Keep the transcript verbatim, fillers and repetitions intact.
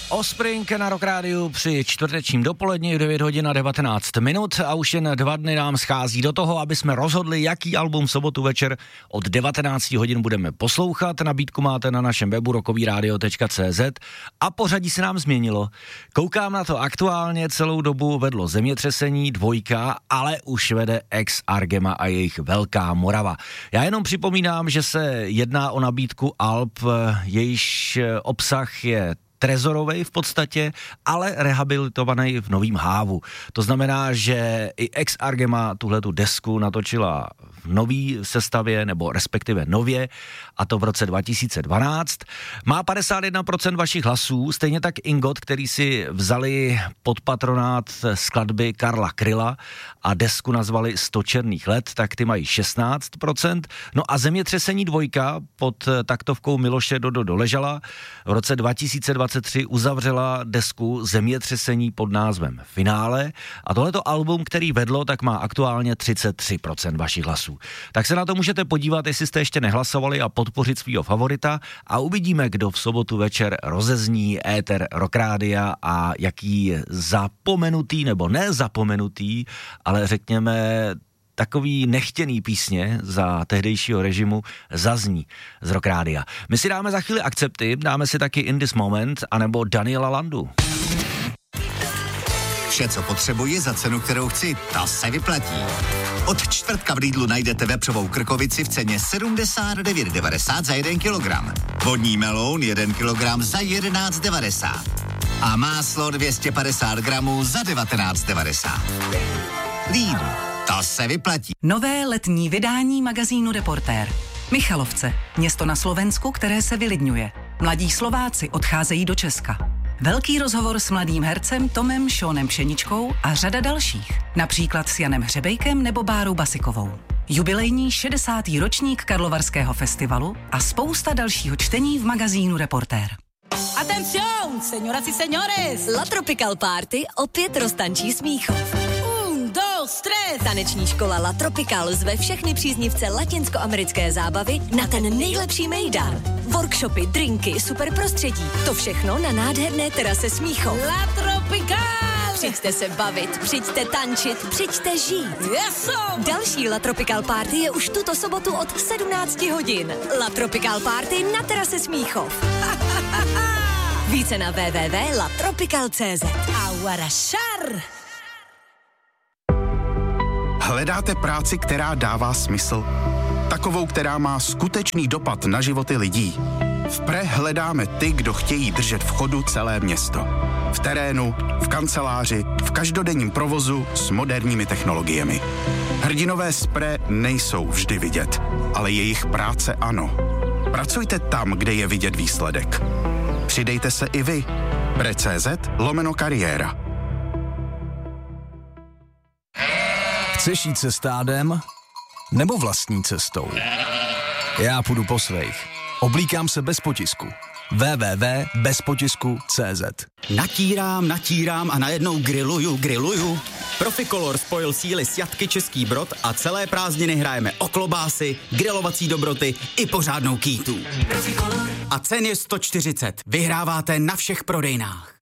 Offspring na Rock Rádiu při čtvrtečním dopoledni v devět hodin a devatenáct minut a už jen dva dny nám schází do toho, aby jsme rozhodli, jaký album v sobotu večer od devatenáct hodin budeme poslouchat. Nabídku máte na našem webu rockovyradio tečka cé zet a pořadí se nám změnilo. Koukám na to aktuálně, celou dobu vedlo Zemětřesení, Dvojka, ale už vede Ex Argema a jejich Velká Morava. Já jenom připomínám, že se jedná o nabídku alb, jejíž obsah je trezorovej v podstatě, ale rehabilitovaný v Novým Hávu. To znamená, že i Ex Argema tuhletu desku natočila v nový sestavě, nebo respektive nově, a to v roce dva tisíce dvanáct. Má padesát jedna procent vašich hlasů, stejně tak Ingot, který si vzali pod patronát skladby Karla Kryla a desku nazvali sto černých let, tak ty mají šestnáct procent. No a Zemětřesení Dvojka pod taktovkou Miloše Dodo Doležala v roce dva tisíce dvacet tři uzavřela desku Zemětřesení pod názvem Finále a tohleto album, který vedlo, tak má aktuálně třicet tři procent vašich hlasů. Tak se na to můžete podívat, jestli jste ještě nehlasovali, a podpořit svýho favorita a uvidíme, kdo v sobotu večer rozezní éter Rock Rádia a jaký zapomenutý nebo nezapomenutý, ale řekněme takový nechtěný písně za tehdejšího režimu zazní z Rock Rádia. My si dáme za chvíli Akcepty, dáme si taky In This Moment anebo Daniela Landu. Vše, co potřebuji za cenu, kterou chci, ta se vyplatí. Od čtvrtka v Lidlu najdete vepřovou krkovici v ceně sedmdesát devět devadesát za jeden kilogram. Vodní meloun jeden kilogram za jedenáct devadesát. A máslo dvě stě padesát gramů za devatenáct devadesát. Lidl. To se vyplatí. Nové letní vydání magazínu Reportér. Michalovce, město na Slovensku, které se vylidňuje. Mladí Slováci odcházejí do Česka. Velký rozhovor s mladým hercem Tomem Šónem Pšeničkou a řada dalších. Například s Janem Hřebejkem nebo Bárou Basikovou. Jubilejní šedesátý ročník Karlovarského festivalu a spousta dalšího čtení v magazínu Reportér. Atención, señoras y señores! La Tropical Party opět roztančí Smíchov. Dos, tres. Taneční škola La Tropical zve všechny příznivce latinskoamerické zábavy na ten nejlepší mejdan. Workshopy, drinky, super prostředí. To všechno na nádherné terase Smíchov. La Tropical! Přijďte se bavit, přijďte tančit, přijďte žít. Yeso! Další La Tropical Party je už tuto sobotu od sedmnáct hodin. La Tropical Party na terase Smíchov. Více na w w w tečka la tropical tečka cé zet. Aguarašar! Hledáte práci, která dává smysl? Takovou, která má skutečný dopad na životy lidí? V Pre hledáme ty, kdo chtějí držet v chodu celé město. V terénu, v kanceláři, v každodenním provozu s moderními technologiemi. Hrdinové z Pre nejsou vždy vidět, ale jejich práce ano. Pracujte tam, kde je vidět výsledek. Přidejte se i vy. pre tečka cé zet lomeno kariéra. Chceš jít se stádem? Nebo vlastní cestou? Já půjdu po svých. Oblíkám se bez potisku. w w w tečka bez potisku tečka cé zet. Natírám, natírám a najednou grilluju, grilluju. Proficolor spojil síly s Jatky Český Brod a celé prázdniny hrajeme o klobásy, grilovací dobroty i pořádnou kýtu. A cen je sto čtyřicet. Vyhráváte na všech prodejnách.